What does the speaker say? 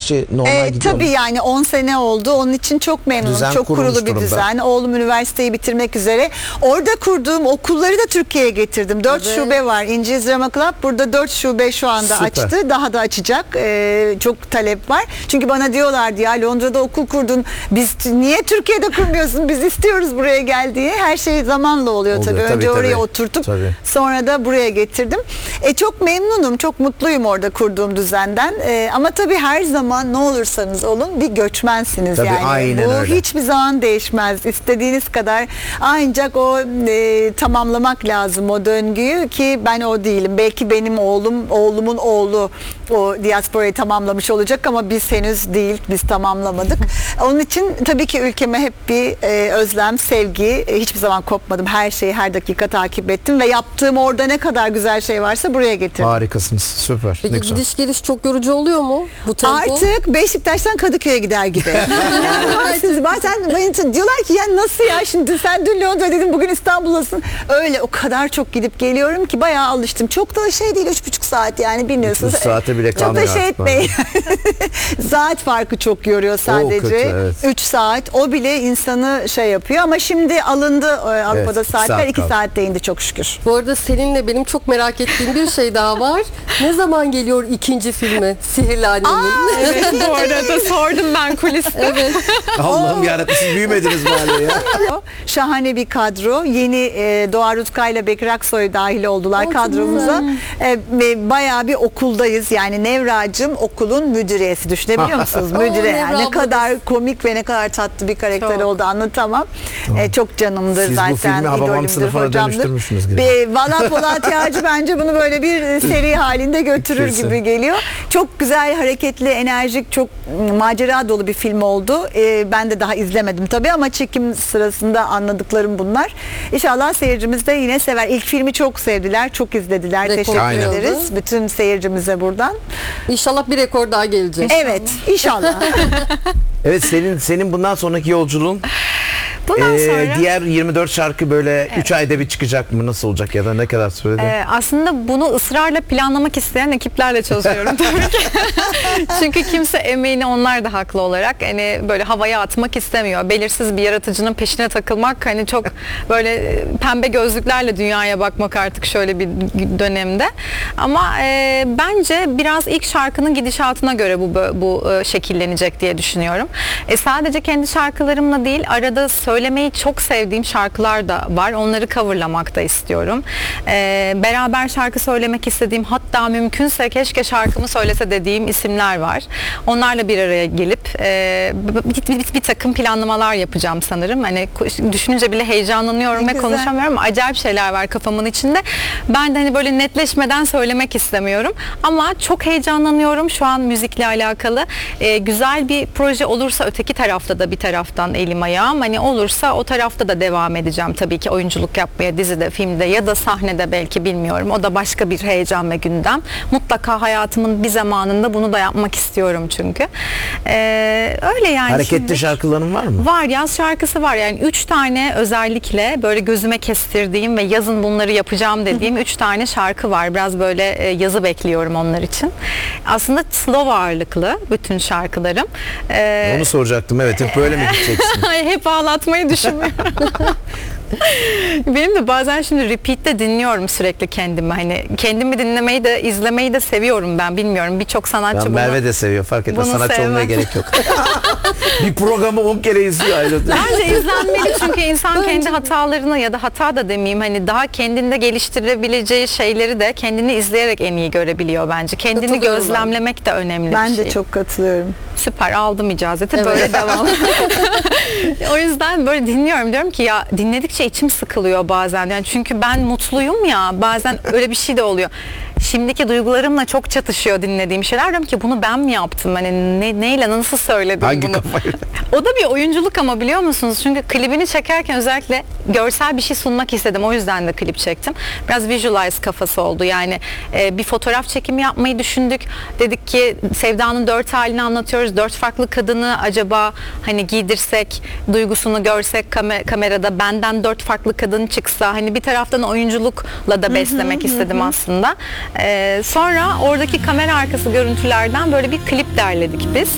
şey normal gidiyor Tabii mu? yani 10 sene oldu. Onun için çok memnunum. Düzen çok kurulmuş kurulu bir durumda. düzen. Oğlum üniversiteyi bitirmek üzere. Orada kurduğum okulları da Türkiye'ye getirdim. 4 şube var. İngiliz Drama Club burada 4 şube şu anda Süper. açtı. Daha da açacak. Çok talep var. Çünkü bana diyorlardı ya Londra'da okul kurdun. Biz niye Türkiye'de kurmuyorsun? Biz istiyoruz buraya gel diye. Her şey zamanla oluyor tabii. Önce oraya oturtup sonra da buraya getirdim. Çok memnunum. Çok mutluyum orada kurduğum düzenden. Ama tabii her zaman ne olursanız olun bir göçmensiniz tabii, yani. aynen Bu öyle. hiçbir zaman değişmez. İstediğiniz kadar ancak o tamamlamak lazım o döngüyü ki ben o değilim. Belki benim oğlumun oğlu o diasporayı tamamlamış olacak ama biz henüz değil. Biz tamamlamadık. Onun için tabii ki ülkeme hep bir özlem, sevgi. Hiçbir zaman kopmadım. Her şeyi her dakika takip ettim ve yaptığım orada ne kadar güzel şey varsa buraya getirdim. Harikasınız. Süper. Peki gidiş geliş çok yorucu oluyor mu bu tempo? Artık Beşiktaş'tan Kadıköy'e gider gibi. Yani bazen diyorlar ki ya nasıl ya şimdi sen dün Londra dedin bugün İstanbul'dasın. Öyle o kadar çok gidip geliyorum ki bayağı alıştım. Çok da şey değil 3,5 saat yani bilmiyorsunuz. 3,5 saate bile kalmıyor. Çok da şey etmeyin. Saat farkı çok yoruyor sadece. kötü, evet. 3 saat o bile insanı şey yapıyor ama şimdi alındı Avrupa'da iki saatler saat 2 kaldı. saatte indi çok şükür. Bu arada seninle benim çok merak ettiğim bir şey daha var. Ne zaman geliyor ikinci filmi Sihirli Annemin? Evet, bu arada sordum ben kuliste. Evet. Allah'ım yarabbim siz büyümediniz mi hala ya? Şahane bir kadro. Yeni Doğa Rutkay ile Bekir Aksoy dahil oldular kadromuza. Bayağı bir okuldayız. Yani Nevracığım okulun müdüriyesi. Düşünebiliyor musunuz? Müdüre. Yani ne kadar komik ve ne kadar tatlı bir karakter Çok. oldu anlatamam. Çok canımdır Siz zaten. bu filmi Hababam idolümdür, sınıfına hocamdır. dönüştürmüşsünüz gibi. Valla Polat Yağcı bence bunu böyle bir seri halinde götürür Kesin. gibi geliyor. Çok güzel, hareketli, enerjik, çok macera dolu bir film oldu. Ben de daha izlemedim tabii ama çekim sırasında anladıklarım bunlar. İnşallah seyircimiz de yine sever. İlk filmi çok sevdiler, çok izlediler. Teşekkür Aynen. ederiz bütün seyircimize buradan. İnşallah bir rekor daha gelecek. Evet, inşallah. Evet senin bundan sonraki yolculuğun Bundan sonra diğer 24 şarkı böyle 3 ayda bir çıkacak mı? Nasıl olacak ya da ne kadar sürede? aslında bunu ısrarla planlamak isteyen ekiplerle çalışıyorum tabii ki. Çünkü kimse emeğini onlar da haklı olarak hani böyle havaya atmak istemiyor. Belirsiz bir yaratıcının peşine takılmak hani çok böyle pembe gözlüklerle dünyaya bakmak artık şöyle bir dönemde. Ama bence biraz ilk şarkının gidişatına göre bu şekillenecek diye düşünüyorum. Sadece kendi şarkılarımla değil arada söylemeyi çok sevdiğim şarkılar da var. Onları coverlamak da istiyorum. Beraber şarkı söylemek istediğim hatta mümkünse keşke şarkımı söylese dediğim isimler var. Onlarla bir araya gelip bir takım planlamalar yapacağım sanırım. Hani düşününce bile heyecanlanıyorum ve konuşamıyorum. Acayip şeyler var kafamın içinde. Ben de hani böyle netleşmeden söylemek istemiyorum. Ama çok heyecanlanıyorum şu an müzikle alakalı. Güzel bir proje olursa öteki tarafta da bir taraftan elim ayağım. Hani olursa o tarafta da devam edeceğim tabii ki oyunculuk yapmaya dizide, filmde ya da sahnede belki bilmiyorum. O da başka bir heyecan ve gündem. Mutlaka hayatımın bir zamanında bunu da yapmak istiyorum çünkü. Öyle yani. Hareketli şarkıların var mı? Var, yaz şarkısı var. Yani 3 tane özellikle böyle gözüme kestirdiğim ve yazın bunları yapacağım dediğim 3 tane şarkı var. Biraz böyle yazı bekliyorum onlar için. Aslında slow ağırlıklı bütün şarkılarım. Onu soracaktım evet hep böyle mi gideceksin? Hep ağlatmayı düşünmüyorum. Benim de bazen şimdi repeat'te dinliyorum sürekli kendimi. Hani kendimi dinlemeyi de izlemeyi de seviyorum ben. Bilmiyorum birçok sanatçı bunu. Merve de seviyor fark etmez. bunu Sanatçı olmaya sevmez. gerek yok. Bir programı 10 kere izliyor ayrıca. Bence izlenmeli çünkü insan kendi hatalarını ya da hata da demeyeyim hani daha kendinde geliştirebileceği şeyleri de kendini izleyerek en iyi görebiliyor bence. Kendini Katılıyorum gözlemlemek de önemli Ben bir şey. de çok katılıyorum. Süper aldım icazeti Evet. böyle devam. O yüzden böyle dinliyorum diyorum ki ya dinledikçe içim sıkılıyor bazen yani çünkü ben mutluyum ya bazen öyle bir şey de oluyor. Şimdiki duygularımla çok çatışıyor dinlediğim şeyler diyorum ki bunu ben mi yaptım hani neyle nasıl söyledim Hangi bunu. kafayla? O da bir oyunculuk ama biliyor musunuz çünkü klibini çekerken özellikle görsel bir şey sunmak istedim o yüzden de klip çektim. Biraz visualize kafası oldu yani bir fotoğraf çekimi yapmayı düşündük. Dedik ki Sevda'nın 4 halini anlatıyoruz. 4 farklı kadını acaba hani giydirsek, duygusunu görsek kamerada benden 4 farklı kadın çıksa hani bir taraftan oyunculukla da beslemek istedim aslında. Sonra oradaki kamera arkası görüntülerden böyle bir klip derledik biz.